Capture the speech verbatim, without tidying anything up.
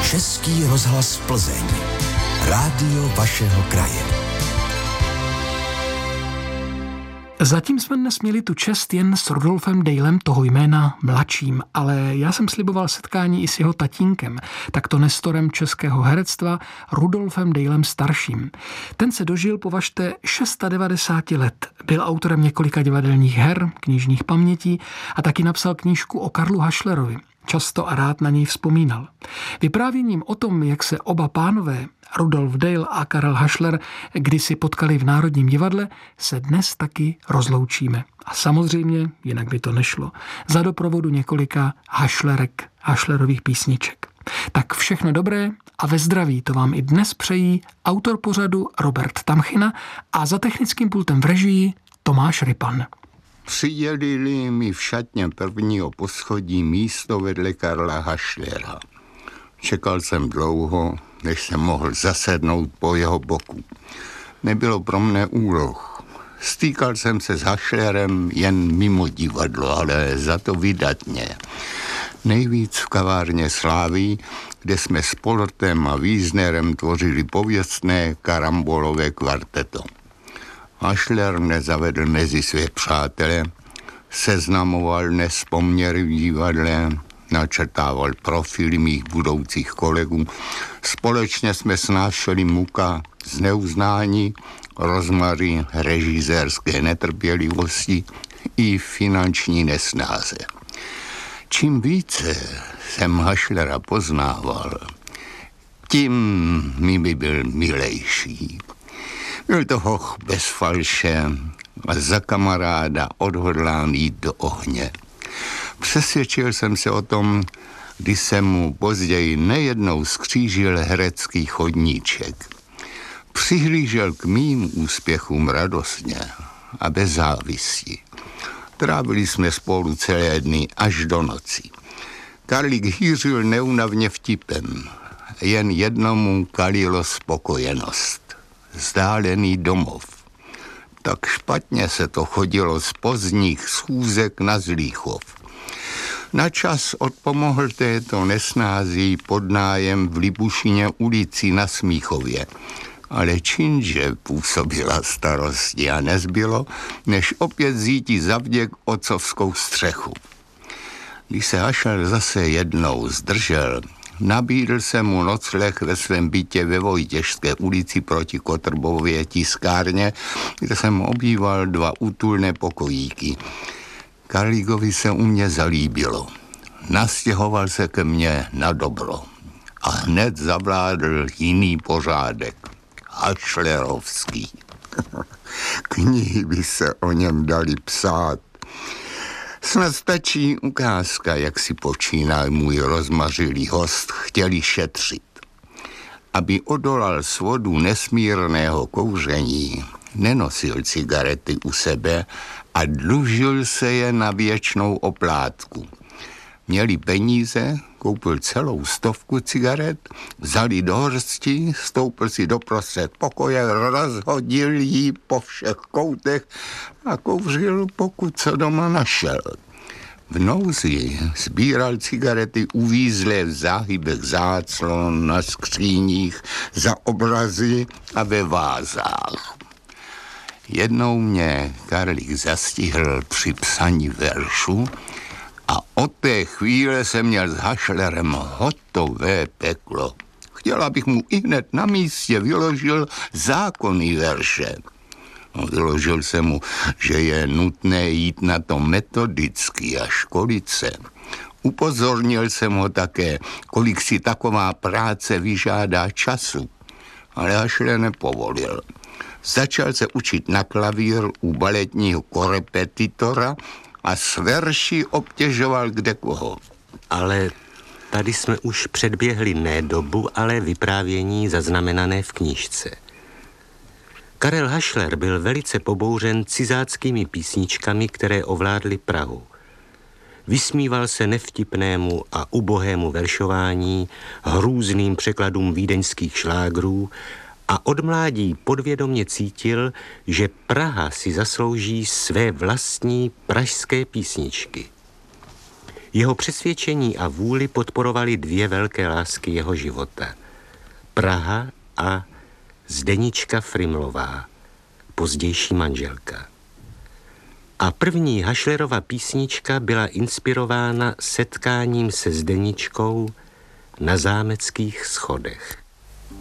Český rozhlas Plzeň. Rádio vašeho kraje. Zatím jsme dnes měli tu čest jen s Rudolfem Dejlem, toho jména mladším, ale já jsem sliboval setkání i s jeho tatínkem, takto nestorem českého herectva Rudolfem Dejlem starším. Ten se dožil, považte, devadesát šest let. Byl autorem několika divadelních her, knižních pamětí a taky napsal knížku o Karlu Hašlerovi. Často a rád na něj vzpomínal. Vyprávěním o tom, jak se oba pánové, Rudolf Dejl a Karel Hašler, kdysi potkali v Národním divadle, se dnes taky rozloučíme. A samozřejmě, jinak by to nešlo, za doprovodu několika Hašlerek, Hašlerových písniček. Tak všechno dobré a ve zdraví to vám i dnes přejí autor pořadu Robert Tamchina a za technickým pultem v režii Tomáš Rypan. Přidělili mi v šatně prvního poschodí místo vedle Karla Hašlera. Čekal jsem dlouho, než jsem mohl zasednout po jeho boku. Nebylo pro mne úloh. Stýkal jsem se s Hašlerem jen mimo divadlo, ale za to vydatně. Nejvíc v kavárně Slávy, kde jsme s Polortem a Wiesnerem tvořili pověstné karambolové kvarteto. Hašler mne zavedl mezi své přátele, seznamoval dnes poměry v divadle, načrtával profily mých budoucích kolegů. Společně jsme snášeli muka z neuznání, rozmary režisérské netrpělivosti i finanční nesnáze. Čím více jsem Hašlera poznával, tím mi by byl milejší. Byl to hoch bez falše a za kamaráda odhodlán jít do ohně. Přesvědčil jsem se o tom, když jsem mu později nejednou skřížil herecký chodníček. Přihlížel k mým úspěchům radostně a bez závisti. Trávili jsme spolu celé dny až do noci. Karlík hýřil neúnavně vtipem. Jen jednomu kalilo spokojenost. Vzdálený domov. Tak špatně se to chodilo z pozdních schůzek na Zlíchov. Na čas odpomohl této nesnází podnájem v Libušině ulici na Smíchově. Ale činže působila starosti a nezbylo, než opět zíti zavděk otcovskou střechu. Když se Hašler zase jednou zdržel, nabídl jsem mu nocleh ve svém bytě ve Vojtěžské ulici proti Kotrbově tiskárně, kde jsem obýval dva útulné pokojíky. Karlíkovi se u mě zalíbilo. Nastěhoval se ke mně na dobro. A hned zavládl jiný pořádek. Hašlerovský. Knihy by se o něm dali psát. Snad stačí ukázka, jak si počínal můj rozmařilý host, chtěli šetřit. Aby odolal svodu nesmírného kouření, nenosil cigarety u sebe a dlužil se je na věčnou oplátku. Měli peníze, koupil celou stovku cigaret, vzali do hrsti, stoupil si doprostřed pokoje, rozhodil jí po všech koutech a kouřil, pokud co doma našel. V nouzi sbíral cigarety uvízlé v záhybech záclon, na skříních, za obrazy a ve vázách. Jednou mě Karlík zastihl při psaní veršu a od té chvíle jsem měl s Hašlerem hotové peklo. Chtěl, abych mu ihned na místě vyložil zákonný verše. No, vyložil jsem mu, že je nutné jít na to metodicky a školit se. Upozornil jsem ho také, kolik si taková práce vyžádá času. Ale Hašler nepovolil. Začal se učit na klavír u baletního korepetitora a s verši obtěžoval kdekoho. Ale tady jsme už předběhli ne dobu, ale vyprávění zaznamenané v knížce. Karel Hašler byl velice pobouřen cizáckými písničkami, které ovládly Prahu. Vysmíval se nevtipnému a ubohému veršování, hrůzným překladům vídeňských šlágrů a od mládí podvědomě cítil, že Praha si zaslouží své vlastní pražské písničky. Jeho přesvědčení a vůli podporovaly dvě velké lásky jeho života. Praha a Zdenička Frimlová, pozdější manželka. A první Hašlerova písnička byla inspirována setkáním se Zdeničkou na zámeckých schodech.